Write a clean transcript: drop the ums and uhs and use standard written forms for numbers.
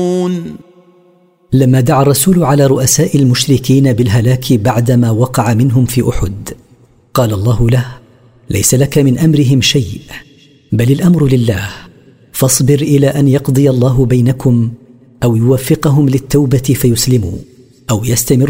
لما دعا الرسول على رؤساء المشركين بالهلاك بعدما وقع منهم في أحد، قال الله له: ليس لك من أمرهم شيء، بل الأمر لله، فاصبر إلى أن يقضي الله بينكم، أو يوفقهم للتوبة فيسلموا، أو يستمر